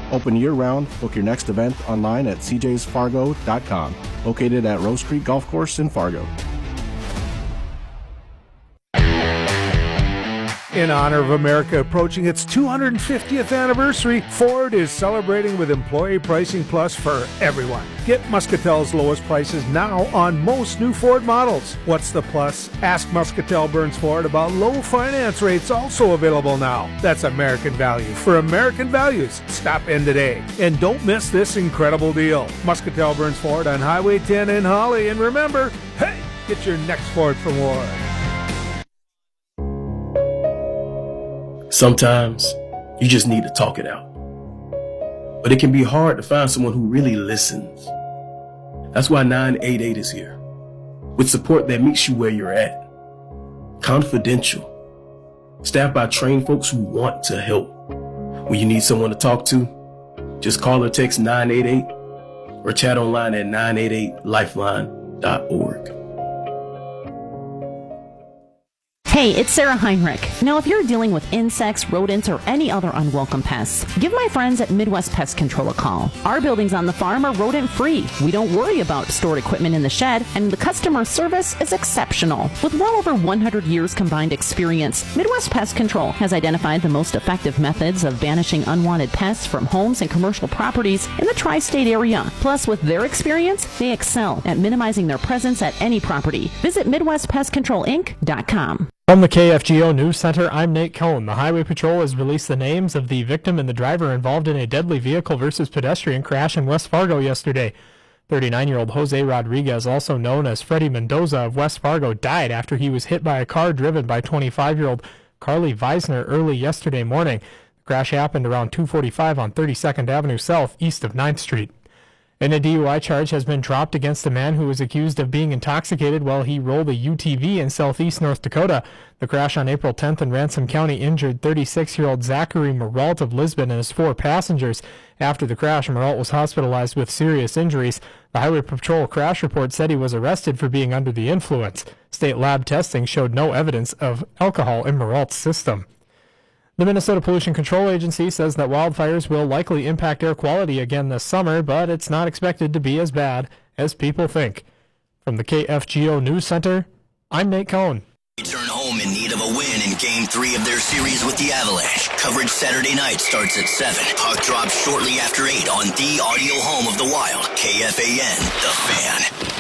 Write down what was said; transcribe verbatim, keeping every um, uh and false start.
Open year-round. Book your next event online at c j's fargo dot com. Located at Rose Creek Golf Course in Fargo. In honor of America approaching its two hundred fiftieth anniversary, Ford is celebrating with Employee Pricing Plus for everyone. Get Muscatel's lowest prices now on most new Ford models. What's the plus? Ask Muscatel Burns Ford about low finance rates, also available now. That's American value for American values. Stop in today. And don't miss this incredible deal. Muscatel Burns Ford on Highway ten in Holly. And remember, hey, get your next Ford from Ward. Sometimes you just need to talk it out. But it can be hard to find someone who really listens. That's why nine eight eight is here, with support that meets you where you're at. Confidential. Staffed by trained folks who want to help. When you need someone to talk to, just call or text nine eight eight or chat online at nine eight eight lifeline dot org. Hey, it's Sarah Heinrich. Now, if you're dealing with insects, rodents, or any other unwelcome pests, give my friends at Midwest Pest Control a call. Our buildings on the farm are rodent-free. We don't worry about stored equipment in the shed, and the customer service is exceptional. With well over one hundred years combined experience, Midwest Pest Control has identified the most effective methods of banishing unwanted pests from homes and commercial properties in the tri-state area. Plus, with their experience, they excel at minimizing their presence at any property. Visit Midwest Pest Control Inc dot com. From the K F G O News Center, I'm Nate Cohn. The Highway Patrol has released the names of the victim and the driver involved in a deadly vehicle versus pedestrian crash in West Fargo yesterday. thirty-nine-year-old Jose Rodriguez, also known as Freddie Mendoza of West Fargo, died after he was hit by a car driven by twenty-five-year-old Carly Weisner early yesterday morning. The crash happened around two forty-five on thirty-second Avenue South, east of ninth Street. And a D U I charge has been dropped against a man who was accused of being intoxicated while he rolled a U T V in southeast North Dakota. The crash on April tenth in Ransom County injured thirty-six-year-old Zachary Maralt of Lisbon and his four passengers. After the crash, Maralt was hospitalized with serious injuries. The Highway Patrol crash report said he was arrested for being under the influence. State lab testing showed no evidence of alcohol in Maralt's system. The Minnesota Pollution Control Agency says that wildfires will likely impact air quality again this summer, but it's not expected to be as bad as people think. From the K F G O News Center, I'm Nate Cohn. Return home in need of a win in Game three of their series with the Avalanche. Coverage Saturday night starts at seven. Puck drops shortly after eight on the audio home of the Wild, K F A N, The Fan.